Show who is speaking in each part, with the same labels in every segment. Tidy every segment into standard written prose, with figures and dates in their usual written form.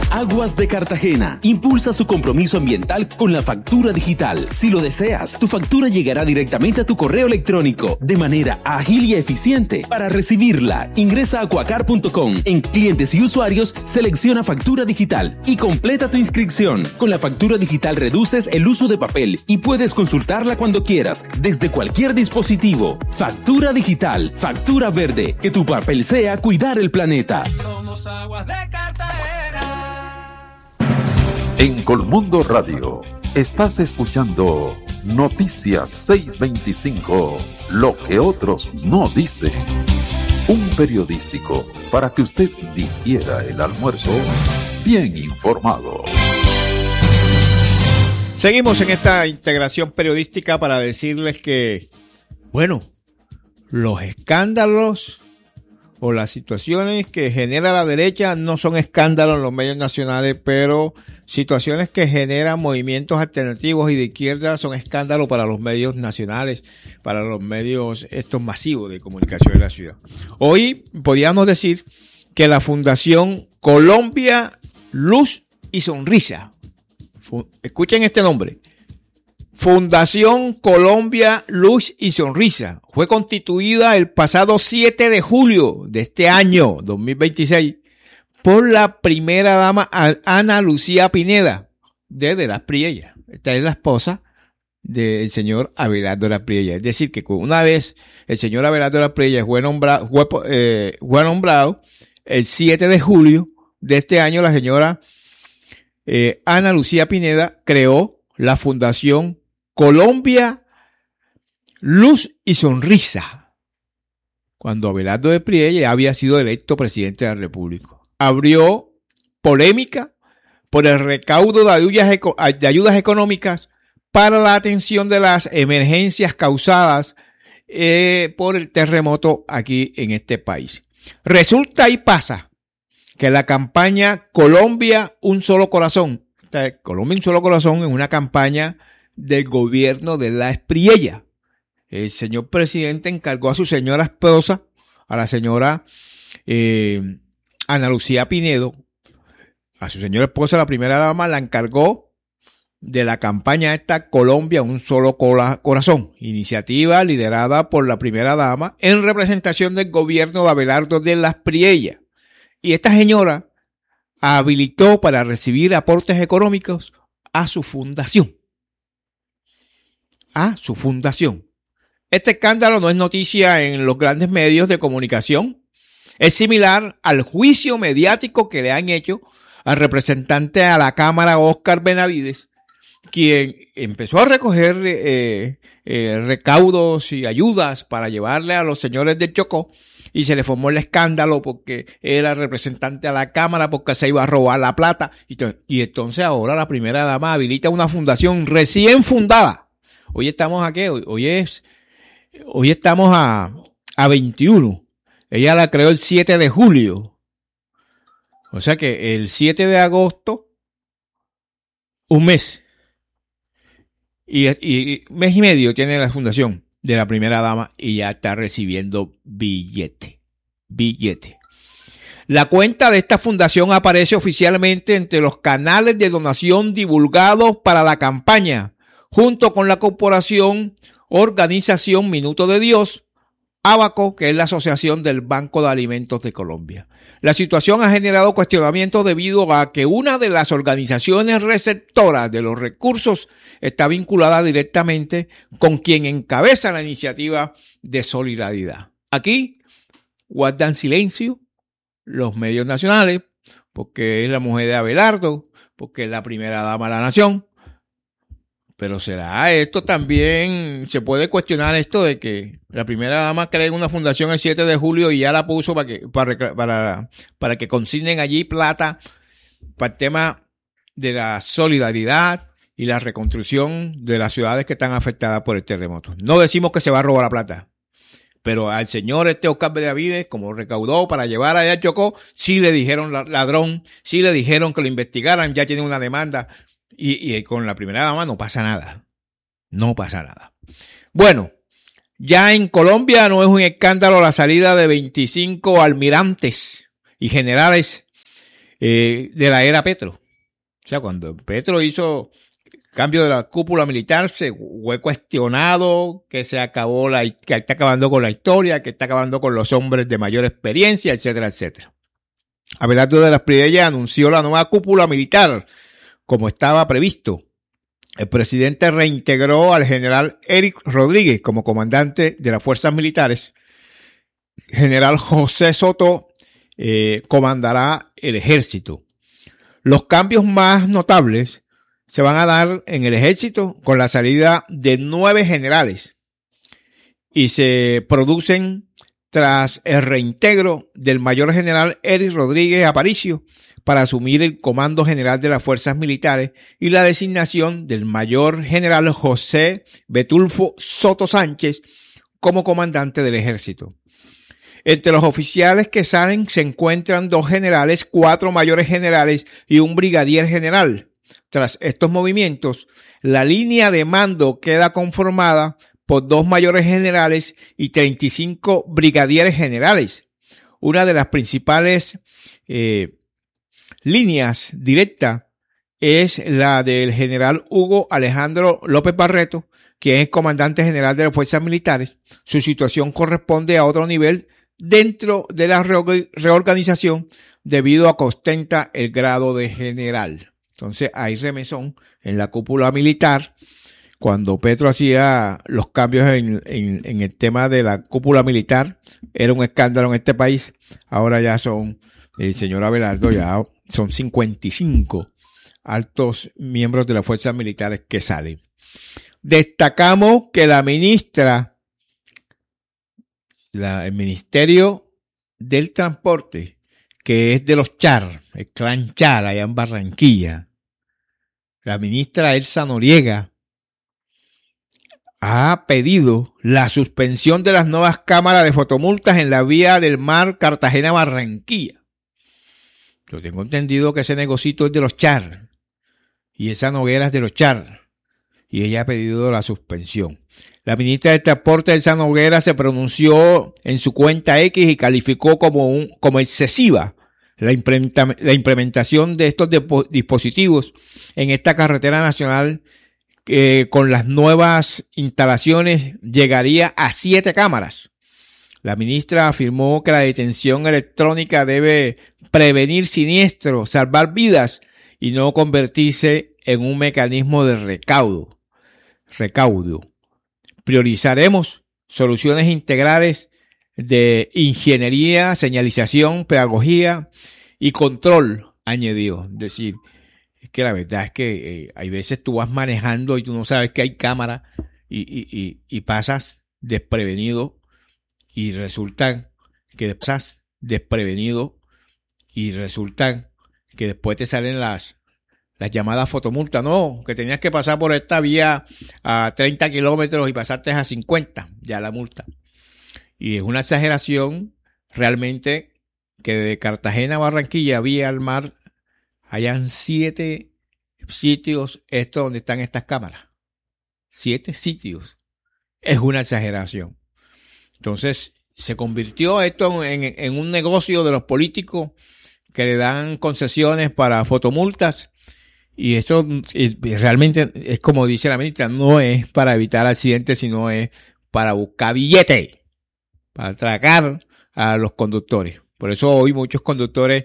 Speaker 1: Aguas de Cartagena impulsa su compromiso ambiental con la factura digital. Si lo deseas, tu factura llegará directamente a tu correo electrónico de manera ágil y eficiente. Para recibirla, ingresa a aquacar.com. En clientes y usuarios, selecciona factura digital y completa tu inscripción. Con la factura digital reduces el uso de papel y puedes consultarla cuando quieras, desde cualquier dispositivo. Factura digital, factura verde. Que tu papel sea cuidar el planeta.
Speaker 2: Somos Aguas de Cartagena.
Speaker 3: En Colmundo Radio estás escuchando Noticias 625, lo que otros no dicen. Un periodístico para que usted digiera el almuerzo bien informado.
Speaker 4: Seguimos en esta integración periodística para decirles que, bueno, los escándalos o las situaciones que genera la derecha no son escándalos en los medios nacionales, pero situaciones que generan movimientos alternativos y de izquierda son escándalos para los medios nacionales, para los medios estos masivos de comunicación en la ciudad. Hoy podríamos decir que la Fundación Colombia, Luz y Sonrisa, escuchen este nombre, Fundación Colombia, Luz y Sonrisa, fue constituida el pasado 7 de julio de este año 2026 por la primera dama Ana Lucía Pineda de Las Priellas. Esta es la esposa del señor Abelardo de Las Priellas. Es decir, que una vez el señor Abelardo de Las Priellas fue nombrado el 7 de julio de este año, la señora Ana Lucía Pineda creó la Fundación Colombia, Luz y Sonrisa, cuando Abelardo de Priellas había sido electo presidente de la República. Abrió polémica por el recaudo de ayudas económicas para la atención de las emergencias causadas por el terremoto aquí en este país. Resulta y pasa que la campaña Colombia Un Solo Corazón, Colombia Un Solo Corazón es una campaña del gobierno de Las Priellas. El señor presidente encargó a su señora esposa, a la señora Ana Lucía Pinedo, a su señora esposa, la primera dama, la encargó de la campaña esta Colombia Un Solo Corazón, iniciativa liderada por la primera dama en representación del gobierno de Abelardo de Las Priellas. Y esta señora habilitó para recibir aportes económicos a su fundación. Este escándalo no es noticia en los grandes medios de comunicación. Es similar al juicio mediático que le han hecho al representante a la Cámara, Óscar Benavides, quien empezó a recoger recaudos y ayudas para llevarle a los señores de Chocó, y se le formó el escándalo porque era representante a la Cámara porque se iba a robar la plata. Y entonces ahora la primera dama habilita una fundación recién fundada. Hoy estamos a ¿qué? Hoy estamos a 21. Ella la creó el 7 de julio. O sea que el 7 de agosto, un mes. Y mes y medio tiene la fundación de la primera dama y ya está recibiendo billete. La cuenta de esta fundación aparece oficialmente entre los canales de donación divulgados para la campaña, junto con la corporación Organización Minuto de Dios, Abaco, que es la Asociación del Banco de Alimentos de Colombia. La situación ha generado cuestionamientos debido a que una de las organizaciones receptoras de los recursos está vinculada directamente con quien encabeza la iniciativa de solidaridad. Aquí guardan silencio los medios nacionales, porque es la mujer de Abelardo, porque es la primera dama de la nación. Pero será esto también, se puede cuestionar esto de que la primera dama cree una fundación el 7 de julio y ya la puso para que consignen allí plata para el tema de la solidaridad y la reconstrucción de las ciudades que están afectadas por el terremoto. No decimos que se va a robar la plata, pero al señor Óscar Benavides, como recaudó para llevar allá a Chocó, sí le dijeron ladrón, sí le dijeron que lo investigaran, ya tiene una demanda. Y con la primera dama no pasa nada. Bueno, ya en Colombia no es un escándalo la salida de 25 almirantes y generales de la era Petro. O sea, cuando Petro hizo cambio de la cúpula militar, se fue cuestionado que se acabó que está acabando con la historia, que está acabando con los hombres de mayor experiencia, etcétera, etcétera. Abelardo de las Priella anunció la nueva cúpula militar, como estaba previsto. El presidente reintegró al general Eric Rodríguez como comandante de las fuerzas militares. General José Soto comandará el ejército. Los cambios más notables se van a dar en el ejército con la salida de 9 generales y se producen tras el reintegro del mayor general Eric Rodríguez Aparicio para asumir el comando general de las fuerzas militares y la designación del mayor general José Betulfo Soto Sánchez como comandante del ejército. Entre los oficiales que salen se encuentran 2 generales, 4 mayores generales y un brigadier general. Tras estos movimientos, la línea de mando queda conformada por 2 mayores generales y 35 brigadieres generales. Una de las principales líneas directas es la del general Hugo Alejandro López Barreto, quien es comandante general de las fuerzas militares. Su situación corresponde a otro nivel dentro de la reorganización debido a que ostenta el grado de general. Entonces hay remesón en la cúpula militar. Cuando Petro hacía los cambios en el tema de la cúpula militar, era un escándalo en este país. Ahora ya son, el señor Abelardo, ya son 55 altos miembros de las fuerzas militares que salen. Destacamos que la ministra, el Ministerio del Transporte, que es de los Char, el clan Char allá en Barranquilla, la ministra Elsa Noriega ha pedido la suspensión de las nuevas cámaras de fotomultas en la vía del mar Cartagena-Barranquilla. Yo tengo entendido que ese negocito es de los Char y esa Noguera es de los Char y ella ha pedido la suspensión. La ministra de Transporte, Elsa Noguera, se pronunció en su cuenta X y calificó como excesiva la implementación de estos dispositivos en esta carretera nacional. Con las nuevas instalaciones llegaría a 7 cámaras. La ministra afirmó que la detención electrónica debe prevenir siniestros, salvar vidas y no convertirse en un mecanismo de recaudo. Priorizaremos soluciones integrales de ingeniería, señalización, pedagogía y control, añadió. Es decir, es que la verdad es que hay veces tú vas manejando y tú no sabes que hay cámara y pasas desprevenido y resulta que pasas desprevenido y resulta que después te salen las llamadas fotomultas. No, que tenías que pasar por esta vía a 30 kilómetros y pasaste a 50, ya la multa. Y es una exageración realmente que de Cartagena a Barranquilla, vía al mar, hayan 7 sitios estos donde están estas cámaras. 7 sitios. Es una exageración. Entonces, se convirtió esto en un negocio de los políticos que le dan concesiones para fotomultas. Y eso realmente es como dice la ministra, no es para evitar accidentes, sino es para buscar billetes, para atracar a los conductores. Por eso hoy muchos conductores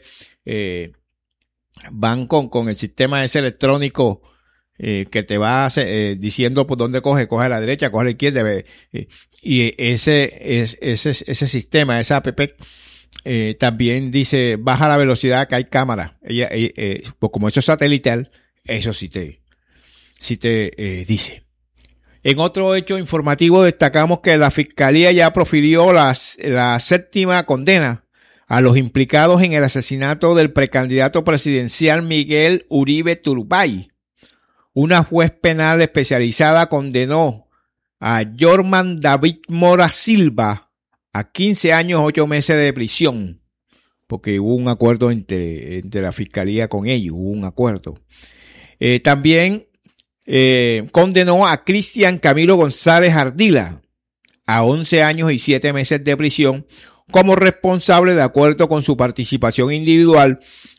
Speaker 4: van con el sistema ese electrónico que te va diciendo por dónde coge a la derecha, coge a la izquierda. Y ese sistema, esa app, también dice, baja la velocidad que hay cámara. Pues como eso es satelital, eso sí te dice. En otro hecho informativo destacamos que la Fiscalía ya profirió la 7ª condena a los implicados en el asesinato del precandidato presidencial Miguel Uribe Turbay. Una juez penal especializada condenó a Jorman David Mora Silva a 15 años, 8 meses de prisión, porque hubo un acuerdo entre la Fiscalía con ellos, hubo un acuerdo. También condenó a Cristian Camilo González Ardila a 11 años y 7 meses de prisión como responsable de acuerdo con su participación individual